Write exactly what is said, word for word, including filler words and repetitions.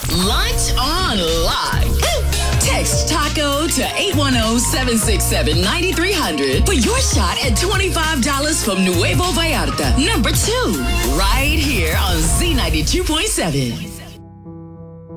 Lunch on Lock. Text TACO to eight one zero, seven six seven, nine three zero zero for your shot at twenty-five dollars from Nuevo Vallarta. Number two, right here on Z ninety-two point seven.